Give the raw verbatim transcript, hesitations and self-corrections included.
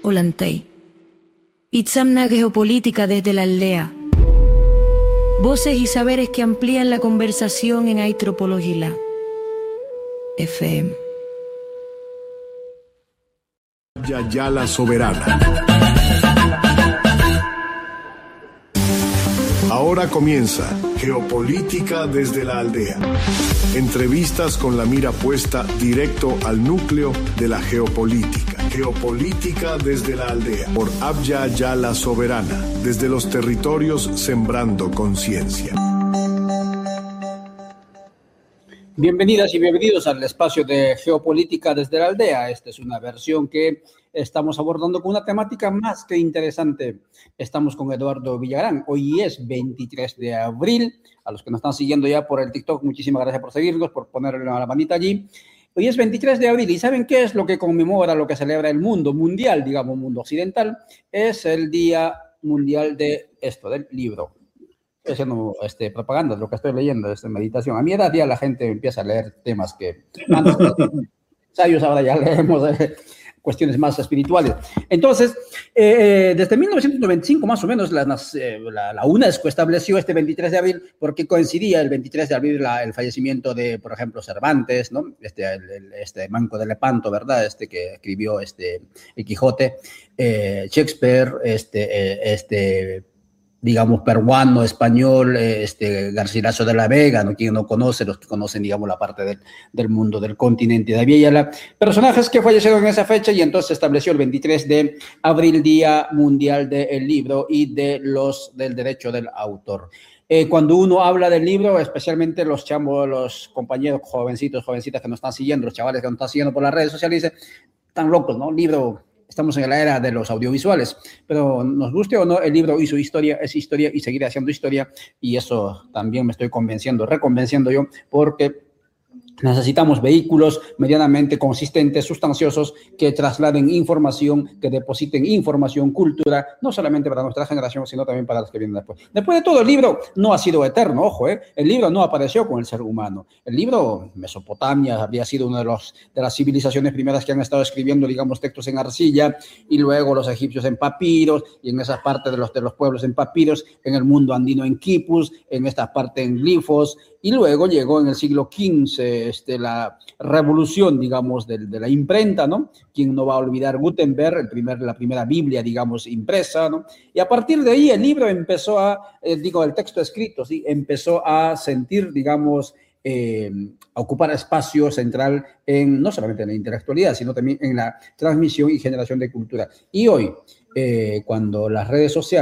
Olantay. Itzamna Geopolítica desde la aldea. Voces y saberes que amplían la conversación en Aitropologila. F M. Yayala Soberana. Ahora comienza Geopolítica desde la aldea. Entrevistas con la mira puesta directo al núcleo de la geopolítica. Geopolítica desde la aldea. Por Abya Yala Soberana. Desde los territorios sembrando conciencia. Bienvenidas y bienvenidos al espacio de Geopolítica desde la aldea. Esta es una versión que estamos abordando con una temática más que interesante. Estamos con Eduardo Villagrán. Hoy es veintitrés de abril. A los que nos están siguiendo ya por el TikTok, muchísimas gracias por seguirnos, por ponerle la manita allí. Hoy es veintitrés de abril y ¿saben qué es lo que conmemora, lo que celebra el mundo mundial, digamos, mundo occidental? Es el Día Mundial de esto, del libro. Estoy haciendo este, propaganda de lo que estoy leyendo, esta meditación. A mi edad ya la gente empieza a leer temas que antes ensayos, ahora ya leemos eh, cuestiones más espirituales. Entonces, eh, desde mil novecientos noventa y cinco más o menos, la, la, la UNESCO estableció este veintitrés de abril porque coincidía el veintitrés de abril la, el fallecimiento de, por ejemplo, Cervantes, ¿no? Este, el, el, este Manco de Lepanto, ¿verdad? Este que escribió este, el Quijote, eh, Shakespeare, este, eh, este digamos, peruano, español, este, Garcilaso de la Vega, ¿no? Quien no conoce, los que conocen, digamos, la parte del, del mundo, del continente de Avia, personajes que fallecieron en esa fecha y entonces se estableció el veintitrés de abril, Día Mundial del Libro y de los, del derecho del autor. Eh, cuando uno habla del libro, especialmente los chamos, los compañeros jovencitos, jovencitas que nos están siguiendo, los chavales que nos están siguiendo por las redes sociales, dicen, están locos, ¿no? Libro... Estamos en la era de los audiovisuales, pero nos guste o no, el libro hizo historia, es historia y seguirá haciendo historia, y eso también me estoy convenciendo, reconvenciendo yo, porque necesitamos vehículos medianamente consistentes, sustanciosos, que trasladen información, que depositen información, cultura, no solamente para nuestra generación, sino también para los que vienen después. Después de todo, el libro no ha sido eterno, ojo, ¿eh? El libro no apareció con el ser humano. El libro, Mesopotamia, habría sido una de, los, de las civilizaciones primeras que han estado escribiendo, digamos, textos en arcilla, y luego los egipcios en papiros, y en esas partes de los, de los pueblos en papiros, en el mundo andino en quipus, en esta parte en glifos, y luego llegó en el siglo quince este, la revolución, digamos, de, de la imprenta, ¿no? ¿Quién no va a olvidar Gutenberg, el primer, la primera Biblia, digamos, impresa, ¿no? Y a partir de ahí el libro empezó a, eh, digo, el texto escrito, ¿sí? Empezó a sentir, digamos, eh, a ocupar espacio central en, no solamente en la intelectualidad, sino también en la transmisión y generación de cultura. Y hoy, eh, cuando las redes sociales